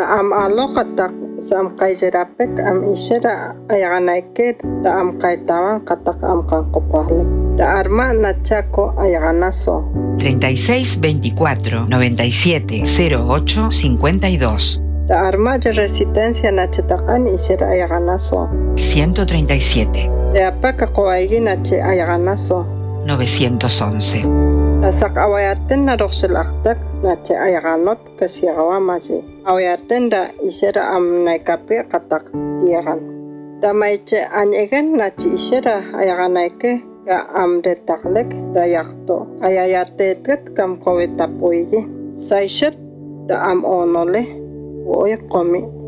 am aloqatak sam qayjerapek am ishera ayaganayket da am kaitawan katak am kanqopahlik da arma nachako ayaganaso 36 24 97 08 52 da arma de resistencia nachatakan ishera ayaganaso 137 de apaka qoaigi nache ayaganaso 911 Nasak awayaten na roxelaktak nache ayaganot kasiagawamaji. Awayaten da isera am naikape katak diagan. Da maiche anyegen nache isera ayaganaike ka am detaklek da yakto. Ayayatetet kam kowetapoigi. Saishet da am onole. Woy komi